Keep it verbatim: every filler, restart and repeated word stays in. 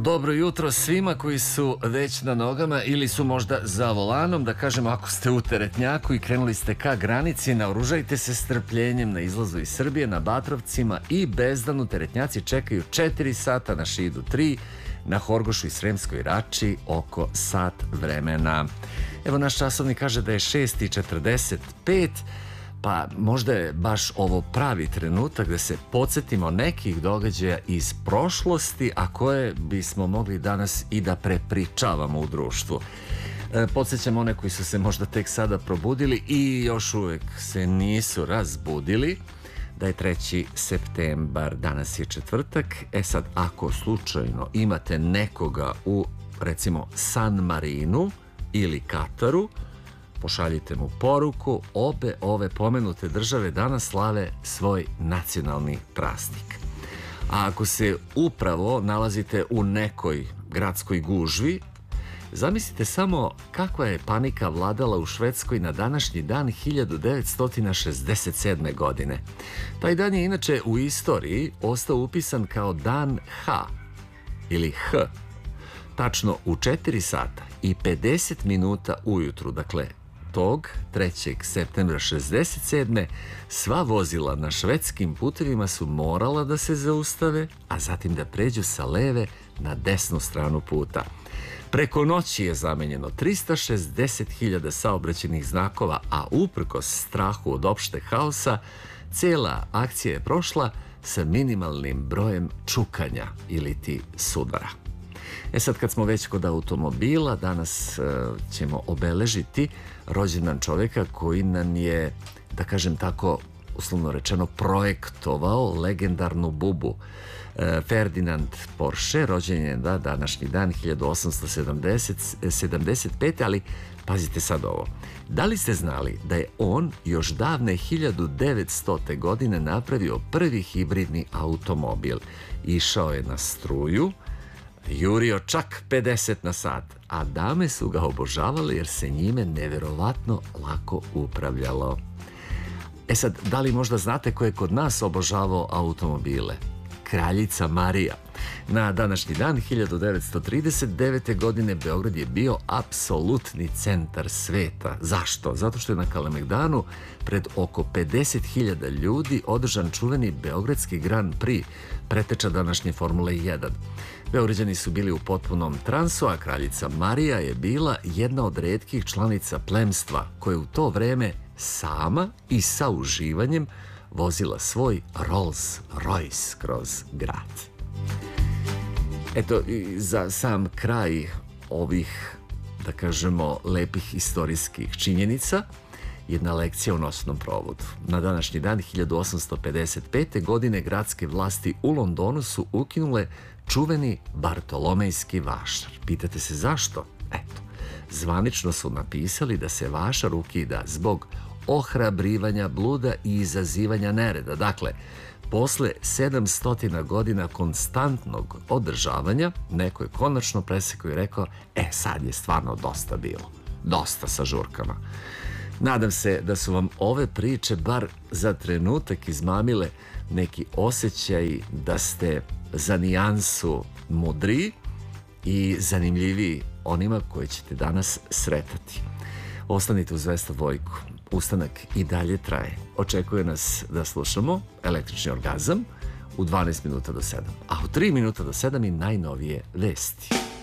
Dobro jutro svima koji su već na nogama ili su možda za volanom. Da kažemo, ako ste u teretnjaku i krenuli ste ka granici, naoružajte se strpljenjem na izlazu iz Srbije. Na Batrovcima i Bezdanu teretnjaci čekaju četiri sata, na Šidu tri, na Horgošu i Sremskoj Rači oko sat vremena. Evo, naš časovnik kaže da je šest i četrdeset pet, pa možda je baš ovo pravi trenutak da se podsjetimo nekih događaja iz prošlosti, a koje bismo mogli danas i da prepričavamo u društvu. E, podsjećam one koji su se možda tek sada probudili i još uvek se nisu razbudili, da je treći septembar, danas je četvrtak. E sad, ako slučajno imate nekoga u, recimo, San Marinu ili Kataru, pošaljite mu poruku. Obe ove pomenute države danas slave svoj nacionalni praznik. A ako se upravo nalazite u nekoj gradskoj gužvi, zamislite samo kakva je panika vladala u Švedskoj na današnji dan hiljadu devetsto šezdeset sedme. godine. Taj dan je inače u istoriji ostao upisan kao dan H ili H. Tačno u četiri sata i pedeset minuta ujutru, dakle tog trećeg septembra šezdeset sedme. sva vozila na švedskim putevima su morala da se zaustave, a zatim da pređu sa leve na desnu stranu puta. Preko noći je zamenjeno trista šezdeset hiljada saobraćajnih znakova, a uprkos strahu od opšte haosa, cela akcija je prošla sa minimalnim brojem čukanja ili ti sudara. E sad, kad smo već kod automobila, danas uh, ćemo obeležiti rođendan čovjeka koji nam je, da kažem tako, uslovno rečeno, projektovao legendarnu bubu. Uh, Ferdinand Porsche, rođen je da, današnji dan hiljadu osamsto sedamdeset pete. Ali pazite sad ovo. Da li ste znali da je on još davne hiljadu devetstote. godine napravio prvi hibridni automobil? Išao je na struju, jurio čak pedeset na sat, a dame su ga obožavale jer se njime neverovatno lako upravljalo. E sad, da li možda znate ko je kod nas obožavao automobile? Kraljica Marija. Na današnji dan hiljadu devetsto trideset devete. godine Beograd je bio apsolutni centar sveta. Zašto? Zato što je na Kalemegdanu pred oko pedeset hiljada ljudi održan čuveni Beogradski Grand Prix, preteča današnje Formule jedan. Beograđani su bili u potpunom transu, a kraljica Marija je bila jedna od retkih članica plemstva koje u to vreme sama i sa uživanjem vozila svoj Rolls Royce kroz grad. Eto, za sam kraj ovih, da kažemo, lepih istorijskih činjenica, jedna lekcija u noćnom provodu. Na današnji dan hiljadu osamsto pedeset pete. godine gradske vlasti u Londonu su ukinule čuveni Bartolomejski vašar. Pitate se zašto? Eto, zvanično su napisali da se vašar ukida zbog ohrabrivanja bluda i izazivanja nereda. Dakle, posle sedamsto godina konstantnog održavanja, neko je konačno presekao i rekao, e, sad je stvarno dosta bilo. Dosta sa žurkama. Nadam se da su vam ove priče bar za trenutak izmamile neki osjećaj da ste za nijansu mudriji i zanimljiviji onima koje ćete danas sretati. Ostanite uz Vesta Vojku. Ustanak i dalje traje. Očekuje nas da slušamo Električni orgazam u dvanaest minuta do sedam, a u tri minuta do sedam i najnovije vesti.